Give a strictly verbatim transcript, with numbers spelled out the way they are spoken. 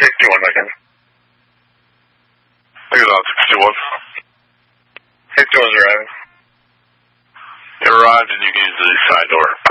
sixty-one, again. I got on sixty-one. sixty-one's arriving. It arrived and you can use the side door.